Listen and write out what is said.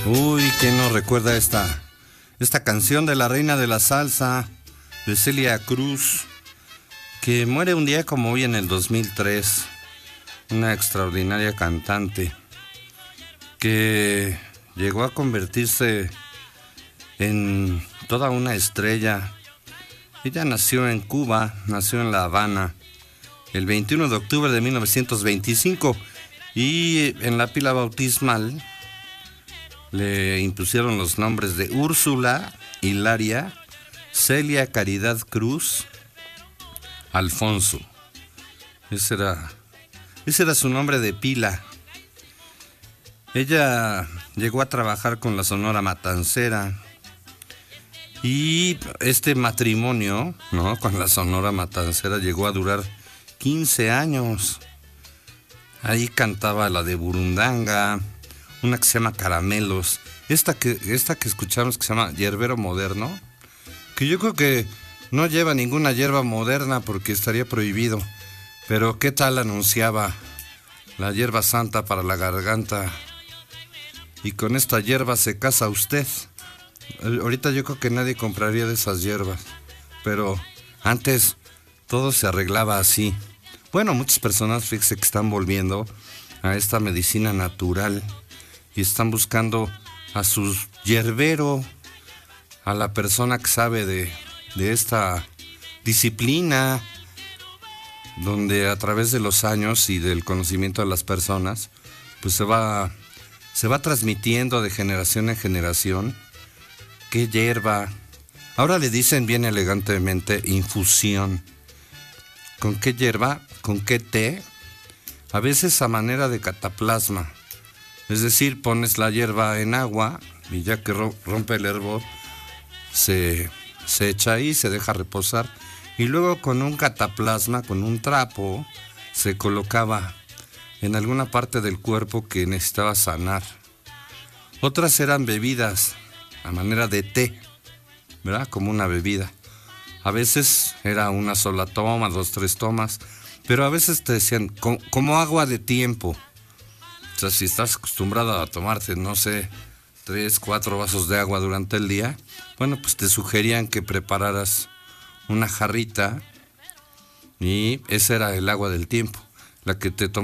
Uy, ¿quién no recuerda esta canción de la reina de la salsa, de Celia Cruz, que muere un día como hoy en el 2003? Una extraordinaria cantante que llegó a convertirse en toda una estrella. Ella nació en Cuba, nació en La Habana, el 21 de octubre de 1925, y en la pila bautismal le impusieron los nombres de Úrsula, Hilaria, Celia Caridad Cruz, Alfonso. Ese era su nombre de pila. Ella llegó a trabajar con la Sonora Matancera, y este matrimonio, ¿no?, con la Sonora Matancera llegó a durar 15 años. Ahí cantaba la de Burundanga, una que se llama Caramelos, esta que escuchamos que se llama Yerbero Moderno, que yo creo que no lleva ninguna hierba moderna porque estaría prohibido, pero qué tal anunciaba la hierba santa para la garganta, y con esta hierba se casa usted. Ahorita yo creo que nadie compraría de esas hierbas, pero antes todo se arreglaba así. Bueno, muchas personas, fíjese, que están volviendo a esta medicina natural y están buscando a su hierbero, a la persona que sabe de esta disciplina, donde a través de los años y del conocimiento de las personas, pues se va transmitiendo de generación en generación. ¿Qué hierba? Ahora le dicen bien elegantemente infusión. ¿Con qué hierba? ¿Con qué té? A veces a manera de cataplasma. Es decir, pones la hierba en agua y ya que rompe el hervor, se echa ahí, se deja reposar. Y luego con un cataplasma, con un trapo, se colocaba en alguna parte del cuerpo que necesitaba sanar. Otras eran bebidas a manera de té, ¿verdad? Como una bebida. A veces era una sola toma, 2, 3 tomas, pero a veces te decían como agua de tiempo. O sea, si estás acostumbrado a tomarte, no sé, 3, 4 vasos de agua durante el día, bueno, pues te sugerían que prepararas una jarrita y esa era el agua del tiempo, la que te tomas